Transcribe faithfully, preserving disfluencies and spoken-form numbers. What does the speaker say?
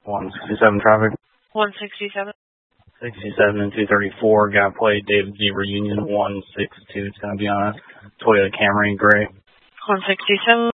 one sixty-seven traffic. one sixty-seven. sixty-seven and two thirty-four, got plate David Zebra Union one six two. It's going to be on a Toyota Camry gray. one sixty-seven.